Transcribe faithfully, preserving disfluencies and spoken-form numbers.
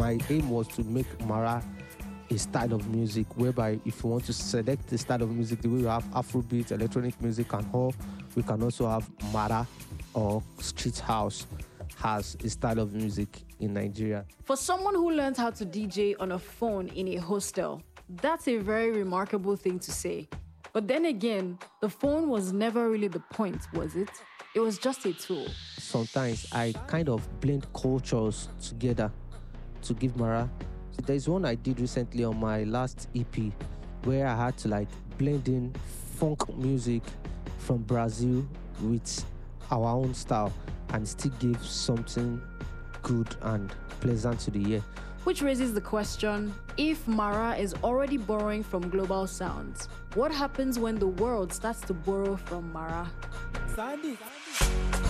my aim was to make Mara a style of music whereby if you want to select the style of music, the way we have Afrobeat, electronic music and all, we can also have Mara or street house has a style of music in Nigeria. For someone who learned how to D J on a phone in a hostel, that's a very remarkable thing to say. But then again, the phone was never really the point, was it? It was just a tool. Sometimes I kind of blend cultures together to give Mara. So there's one I did recently on my last E P where I had to like blend in funk music from Brazil with our own style and still give something good and pleasant to the ear. Which raises the question, if Mara is already borrowing from global sounds, what happens when the world starts to borrow from Mara? Sandy.